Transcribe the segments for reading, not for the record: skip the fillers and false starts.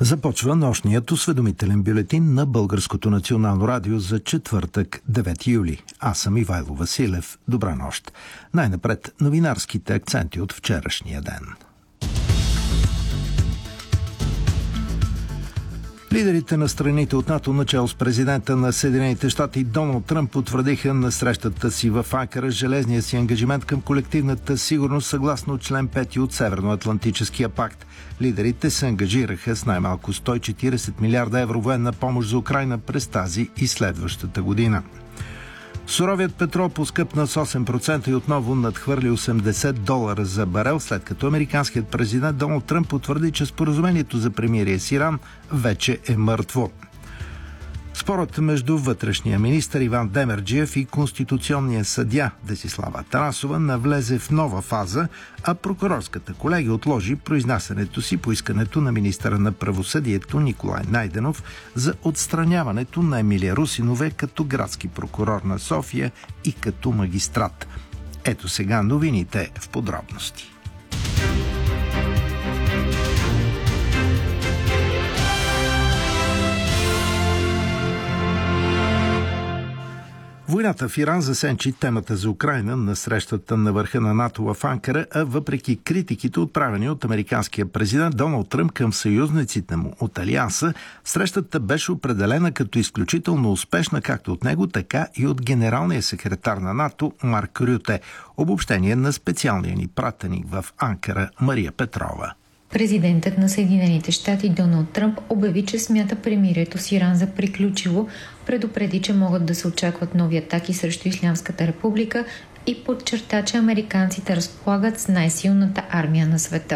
Започва нощният осведомителен бюлетин на Българското национално радио за четвъртък, 9 юли. Аз съм Ивайло Василев. Добра нощ. Най-напред новинарските акценти от вчерашния ден. Лидерите на страните от НАТО, начало с президента на Съединените щати Доналд Тръмп, потвърдиха на срещата си в Анкара железния си ангажимент към колективната сигурност съгласно член 5 от Северноатлантическия пакт. Лидерите се ангажираха с най-малко 140 милиарда евро военна помощ за Украйна през тази и следващата година. Суровият петрол поскъпна с 8% и отново надхвърли $80 за барел, след като американският президент Доналд Тръмп потвърди, че споразумението за примирие с Иран вече е мъртво. Спорът между вътрешния министър Иван Демерджиев и конституционния съдия Десислава Атанасова навлезе в нова фаза, а прокурорската колегия отложи произнасянето си по искането на министъра на правосъдието Николай Найденов за отстраняването на Емилия Русинове като градски прокурор на София и като магистрат. Ето сега новините в подробности. Войната в Иран засенчи темата за Украйна на срещата на върха на НАТО в Анкара, а въпреки критиките, отправени от американския президент Доналд Тръмп към съюзниците му от Алианса, срещата беше определена като изключително успешна както от него, така и от генералния секретар на НАТО Марк Рюте. Обобщение на специалния ни пратеник в Анкара Мария Петрова. Президентът на Съединените щати Доналд Тръмп обяви, че смята примирието с Иран за приключило, предупреди, че могат да се очакват нови атаки срещу Ислямската република и подчерта, че американците разполагат с най-силната армия на света.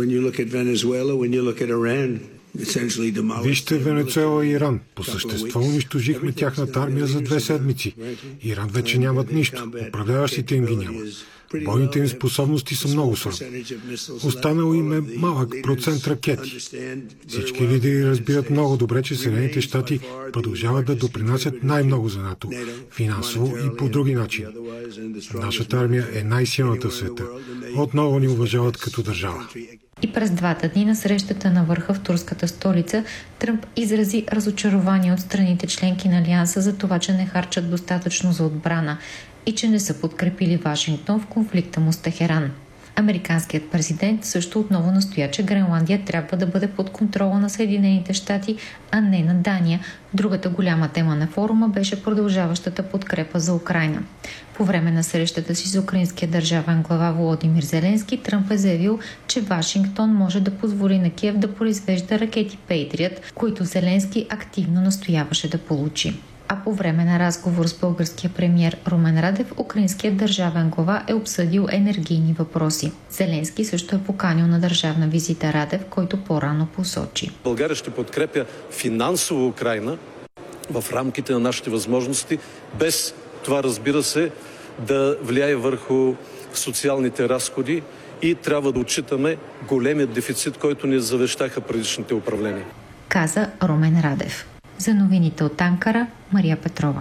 Вижте Венецуела и Иран. По същество унищожихме тяхната армия за 2 седмици. Иран вече нямат нищо. Управляващите им ги няма. Бойните им способности са много слаби. Останало им е малък процент ракети. Всички лидери разбират много добре, че Съединените щати продължават да допринасят най-много за НАТО, финансово и по други начини. Нашата армия е най-силната в света. Отново ни уважават като държава. И през 2 дни на срещата на върха в турската столица, Тръмп изрази разочарование от страните членки на Алианса за това, че не харчат достатъчно за отбрана и че не са подкрепили Вашингтон в конфликта му с Техеран. Американският президент също отново настоя, че Гренландия трябва да бъде под контрола на Съединените щати, а не на Дания. Другата голяма тема на форума беше продължаващата подкрепа за Украйна. По време на срещата си с украинския държавен глава Володимир Зеленски, Тръмп е заявил, че Вашингтон може да позволи на Киев да произвежда ракети Пейтриът, които Зеленски активно настояваше да получи. А по време на разговор с българския премиер Румен Радев, украинският държавен глава е обсъдил енергийни въпроси. Зеленски също е поканил на държавна визита Радев, който по-рано посочи. България ще подкрепя финансово Украйна в рамките на нашите възможности, без това, разбира се, да влияе върху социалните разходи и трябва да отчитаме големият дефицит, който ни завещаха предишните управления. Каза Румен Радев. За новините от Анкара, Мария Петрова.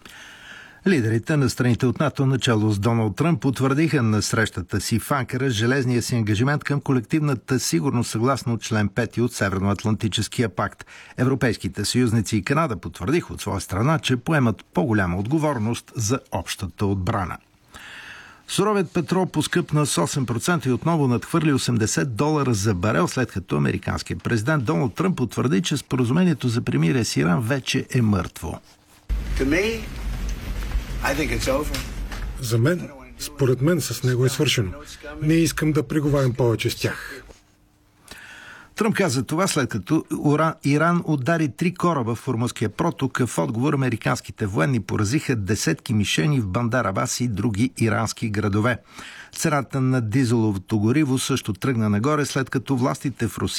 Лидерите на страните от НАТО, начало с Доналд Тръмп, потвърдиха на срещата си в Анкара железния си ангажимент към колективната сигурност съгласно член 5 от Северноатлантическия пакт. Европейските съюзници и Канада потвърдиха от своя страна, че поемат по-голяма отговорност за общата отбрана. Суровият петрол поскъпна с 8% и отново надхвърли $80 за барел, след като американският президент Доналд Тръмп потвърди, че споразумението за примирие с Иран вече е мъртво. За мен, според мен, с него е свършено. Не искам да преговарям повече с тях. Тръмп каза това, след като Иран удари 3 кораба в Ормузския проток. В отговор американските военни поразиха десетки мишени в Бандар Абас и други ирански градове. Цената на дизеловото гориво също тръгна нагоре, след като властите в Русия